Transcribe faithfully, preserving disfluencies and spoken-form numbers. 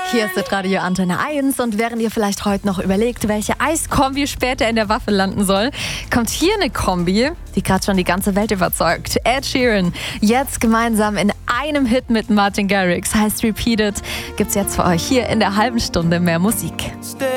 Hier ist das Radio Antenne eins und während ihr vielleicht heute noch überlegt, welche Eiskombi später in der Waffel landen soll, kommt hier eine Kombi, die gerade schon die ganze Welt überzeugt. Ed Sheeran, jetzt gemeinsam in einem Hit mit Martin Garrix, heißt Repeated, gibt's jetzt für euch hier in der halben Stunde mehr Musik.